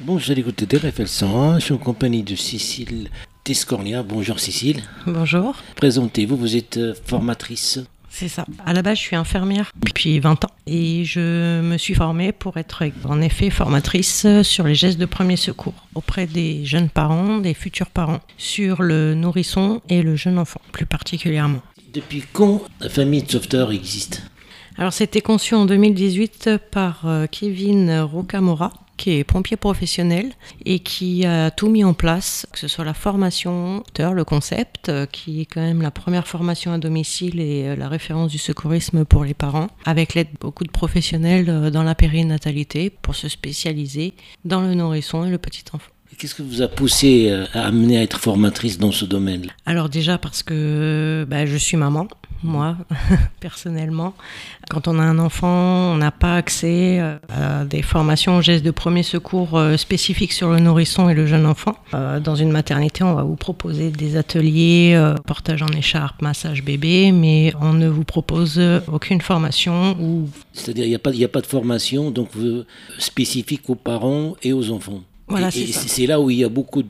Bon, je suis à l'écoute de RFL 101, je suis en compagnie de Cécile Tescornia. Bonjour Cécile. Bonjour. Présentez-vous, vous êtes formatrice. C'est ça. À la base, je suis infirmière depuis 20 ans et je me suis formée pour être en effet formatrice sur les gestes de premier secours auprès des jeunes parents, des futurs parents, sur le nourrisson et le jeune enfant plus particulièrement. Depuis quand la famille de sauveteurs existe ? Alors, c'était conçu en 2018 par Kevin Rocamora, qui est pompier professionnel et qui a tout mis en place, que ce soit la formation, le concept, qui est quand même la première formation à domicile et la référence du secourisme pour les parents, avec l'aide de beaucoup de professionnels dans la périnatalité pour se spécialiser dans le nourrisson et le petit enfant. Qu'est-ce que vous a poussé à amener à être formatrice dans ce domaine ? Alors déjà parce que je suis maman, moi, personnellement. Quand on a un enfant, on n'a pas accès à des formations aux gestes de premier secours spécifiques sur le nourrisson et le jeune enfant. Dans une maternité, on va vous proposer des ateliers, portage en écharpe, massage bébé, mais on ne vous propose aucune formation. C'est-à-dire il n'y a pas de formation donc, spécifique aux parents et aux enfants. Voilà, c'est là où il y a beaucoup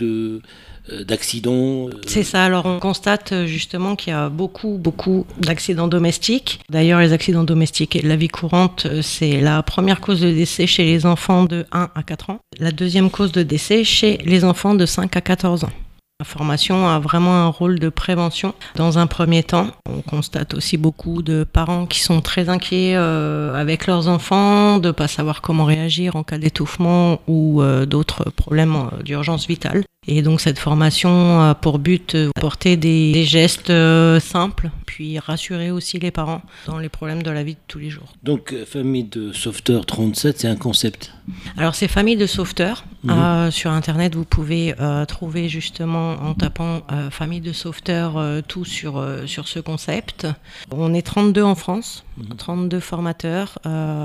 d'accidents. C'est ça, alors on constate justement qu'il y a beaucoup d'accidents domestiques. D'ailleurs, les accidents domestiques et de la vie courante, c'est la première cause de décès chez les enfants de 1 à 4 ans. La deuxième cause de décès chez les enfants de 5 à 14 ans. La formation a vraiment un rôle de prévention. Dans un premier temps, on constate aussi beaucoup de parents qui sont très inquiets avec leurs enfants, de ne pas savoir comment réagir en cas d'étouffement ou d'autres problèmes d'urgence vitale. Et donc cette formation a pour but d'apporter des gestes simples, puis rassurer aussi les parents dans les problèmes de la vie de tous les jours. Donc famille de sauveteurs 37, c'est un concept. Alors c'est famille de sauveteurs. Sur internet vous pouvez trouver justement en tapant famille de sauveteurs tout sur ce concept. On est 32 en France, 32 formateurs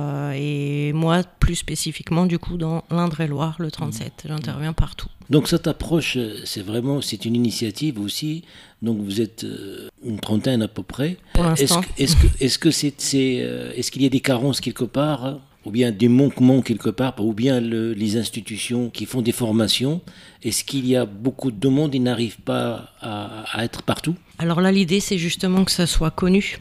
et moi plus spécifiquement du coup dans l'Indre-et-Loire, le 37. J'interviens partout. Donc cette approche, c'est une initiative aussi. Donc vous êtes une trentaine à peu près. Pour l'instant. Est-ce qu'il y a des carences quelque part, ou bien des manquements quelque part, ou bien les institutions qui font des formations, est-ce qu'il y a beaucoup de demandes et n'arrivent pas à être partout ? Alors là, l'idée, c'est justement que ça soit connu.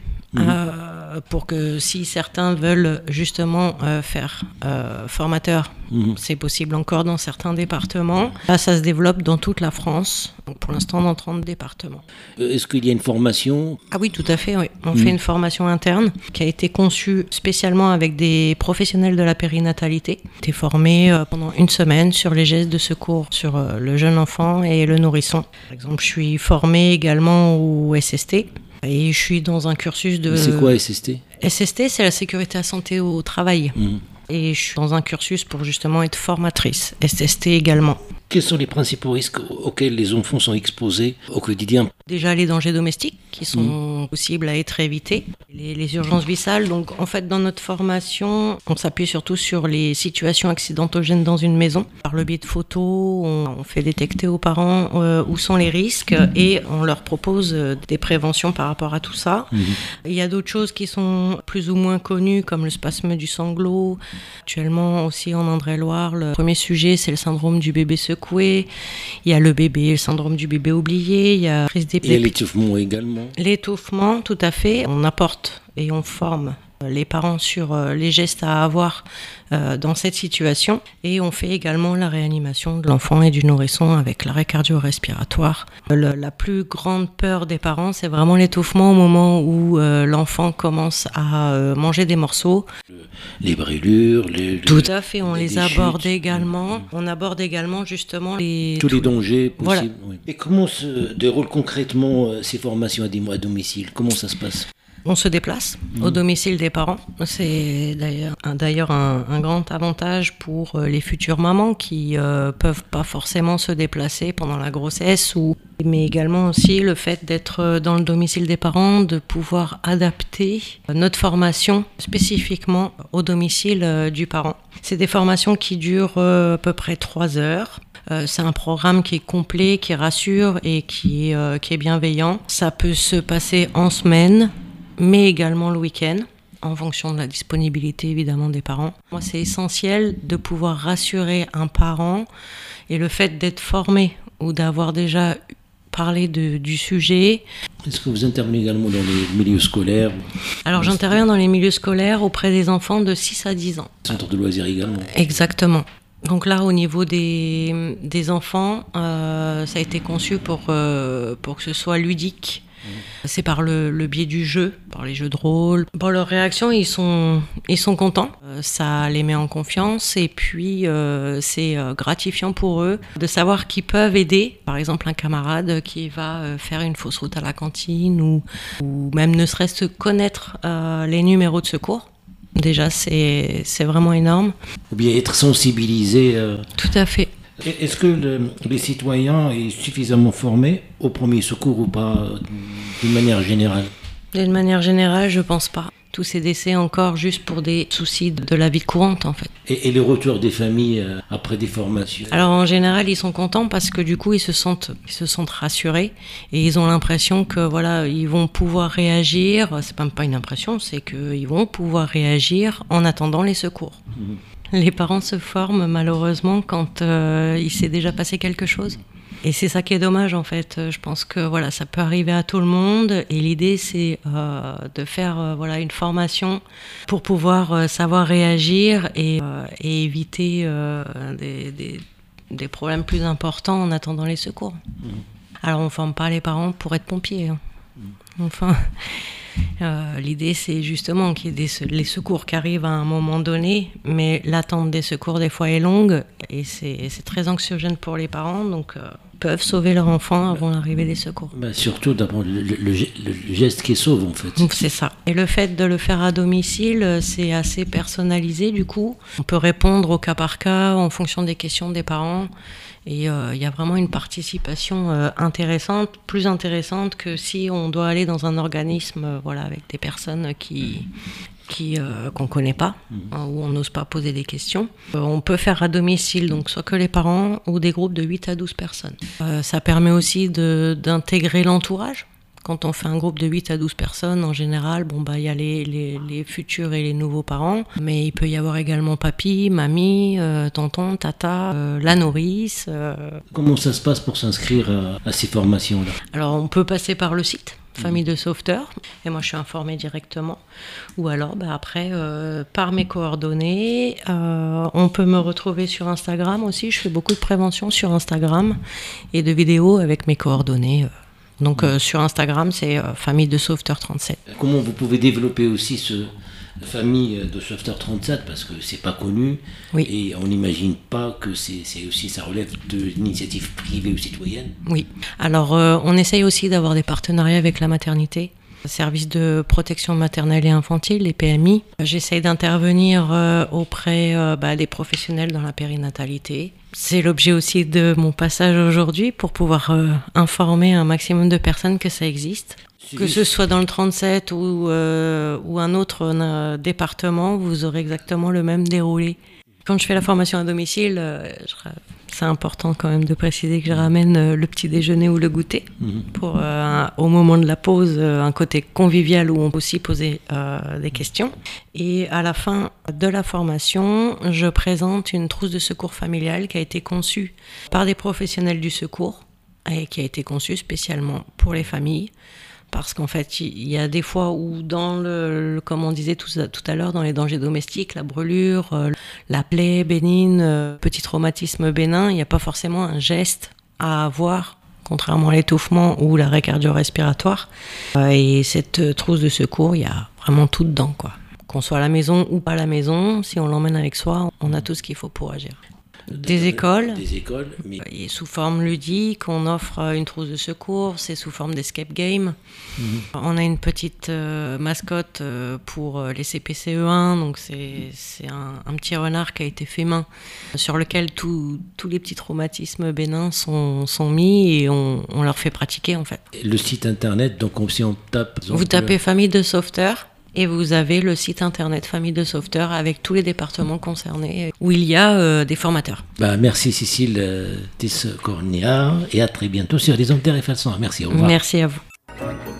Pour que si certains veulent justement faire formateur, c'est possible encore dans certains départements. Là, ça se développe dans toute la France, donc pour l'instant dans 30 départements. Est-ce qu'il y a une formation ? Ah oui, tout à fait, oui. On fait une formation interne qui a été conçue spécialement avec des professionnels de la périnatalité. J'ai été formée pendant une semaine sur les gestes de secours sur le jeune enfant et le nourrisson. Par exemple, je suis formée également au SST. Et je suis dans un cursus de... C'est quoi SST ? SST, c'est la sécurité à santé au travail. Et je suis dans un cursus pour justement être formatrice. SST également. Quels sont les principaux risques auxquels les enfants sont exposés au quotidien ? Déjà les dangers domestiques qui sont possibles à être évités, les urgences vitales. Donc en fait dans notre formation, on s'appuie surtout sur les situations accidentogènes dans une maison. Par le biais de photos, on fait détecter aux parents où sont les risques et on leur propose des préventions par rapport à tout ça. Il y a d'autres choses qui sont plus ou moins connues comme le spasme du sanglot. Actuellement aussi en Indre-et-Loire, le premier sujet c'est le syndrome du bébé secoué. Il y a le syndrome du bébé oublié, il y a l'étouffement également. L'étouffement, tout à fait. On apporte et on forme les parents sur les gestes à avoir dans cette situation. Et on fait également la réanimation de l'enfant et du nourrisson avec l'arrêt cardio-respiratoire. La plus grande peur des parents, c'est vraiment l'étouffement au moment où l'enfant commence à manger des morceaux. Les brûlures, tout à fait, on les aborde chutes. également. On aborde également justement tous les dangers possibles. Voilà. Oui. Et comment se déroulent concrètement ces formations à domicile ? Comment ça se passe ? On se déplace au domicile des parents. C'est d'ailleurs un grand avantage pour les futures mamans qui peuvent pas forcément se déplacer pendant la grossesse, mais également aussi le fait d'être dans le domicile des parents, de pouvoir adapter notre formation spécifiquement au domicile du parent. C'est des formations qui durent à peu près 3 heures. C'est un programme qui est complet, qui rassure et qui est bienveillant. Ça peut se passer en semaine, mais également le week-end. en fonction de la disponibilité évidemment des parents. Moi, c'est essentiel de pouvoir rassurer un parent et le fait d'être formé ou d'avoir déjà parlé du sujet. Est-ce que vous intervenez également dans les milieux scolaires? Alors j'interviens dans les milieux scolaires auprès des enfants de 6 à 10 ans. Centre de loisirs également? Exactement. Donc là, au niveau des enfants, ça a été conçu pour que ce soit ludique. C'est par le biais du jeu, par les jeux de rôle. Bon, leurs réactions, ils sont contents. Ça les met en confiance et puis c'est gratifiant pour eux de savoir qu'ils peuvent aider. Par exemple, un camarade qui va faire une fausse route à la cantine ou même ne serait-ce que connaître les numéros de secours. Déjà, c'est vraiment énorme. Ou bien être sensibilisé. Tout à fait. Est-ce que les citoyens sont suffisamment formés au premier secours ou pas, d'une manière générale? D'une manière générale, je pense pas. Tous ces décès encore juste pour des soucis de la vie courante, en fait. Et le retour des familles après des formations? Alors en général, ils sont contents parce que du coup, ils se sentent rassurés et ils ont l'impression que voilà, ils vont pouvoir réagir. C'est même pas une impression, c'est qu'ils vont pouvoir réagir en attendant les secours. Les parents se forment malheureusement quand il s'est déjà passé quelque chose. Et c'est ça qui est dommage en fait. Je pense que voilà, ça peut arriver à tout le monde. Et l'idée c'est de faire voilà, une formation pour pouvoir savoir réagir et éviter des problèmes plus importants en attendant les secours. Alors on ne forme pas les parents pour être pompiers. Hein. Enfin... l'idée c'est justement qu'il y ait les secours qui arrivent à un moment donné, mais l'attente des secours des fois est longue et c'est très anxiogène pour les parents, donc ils peuvent sauver leur enfant avant l'arrivée des secours. Surtout d'abord le geste qui sauve en fait. C'est ça. Et le fait de le faire à domicile, c'est assez personnalisé du coup. On peut répondre au cas par cas en fonction des questions des parents. Et il y a vraiment une participation intéressante, plus intéressante que si on doit aller dans un organisme voilà, avec des personnes qu'on connaît pas, où on n'ose pas poser des questions. On peut faire à domicile, donc soit que les parents ou des groupes de 8 à 12 personnes. Ça permet aussi d'intégrer l'entourage. Quand on fait un groupe de 8 à 12 personnes, en général, il y a les futurs et les nouveaux parents, mais il peut y avoir également papy, mamie, tonton, tata, la nourrice. Comment ça se passe pour s'inscrire à ces formations-là? Alors, on peut passer par le site Famille de Sauveteurs, et moi je suis informée directement, ou alors après par mes coordonnées. On peut me retrouver sur Instagram aussi, je fais beaucoup de prévention sur Instagram et de vidéos avec mes coordonnées. Donc sur Instagram, c'est Famille de Sauveteurs 37. Comment vous pouvez développer aussi Famille de Sauveteurs 37 parce que c'est pas connu, oui. Et on n'imagine pas que c'est aussi ça relève de l'initiative privée ou citoyenne. Oui. Alors on essaye aussi d'avoir des partenariats avec la maternité. Service de protection maternelle et infantile, les PMI. J'essaye d'intervenir auprès des professionnels dans la périnatalité. C'est l'objet aussi de mon passage aujourd'hui pour pouvoir informer un maximum de personnes que ça existe. Que ce soit dans le 37 ou un autre département, vous aurez exactement le même déroulé. Quand je fais la formation à domicile, c'est important quand même de préciser que je ramène le petit déjeuner ou le goûter pour, au moment de la pause, un côté convivial où on peut aussi poser des questions. Et à la fin de la formation, je présente une trousse de secours familiale qui a été conçue par des professionnels du secours et qui a été conçue spécialement pour les familles. Parce qu'en fait, il y a des fois où dans comme on disait tout à l'heure, dans les dangers domestiques, la brûlure, la plaie bénigne, petit traumatisme bénin, il n'y a pas forcément un geste à avoir, contrairement à l'étouffement ou l'arrêt cardio-respiratoire. Et cette trousse de secours, il y a vraiment tout dedans, quoi. Qu'on soit à la maison ou pas à la maison, si on l'emmène avec soi, on a tout ce qu'il faut pour agir. Des écoles, mais... Et sous forme ludique, on offre une trousse de secours, c'est sous forme d'escape game. On a une petite mascotte pour les CPCE1, donc c'est un petit renard qui a été fait main, sur lequel tous les petits traumatismes bénins sont mis et on leur fait pratiquer en fait. Le site internet, donc si on tape... Vous tapez Famille de Sauveteurs. Et vous avez le site internet Famille de Sauveteurs avec tous les départements concernés où il y a des formateurs. Merci Cécile Tisse-Cornéard et à très bientôt sur Les Hommes Terre et Façon. Merci, au revoir. Merci à vous.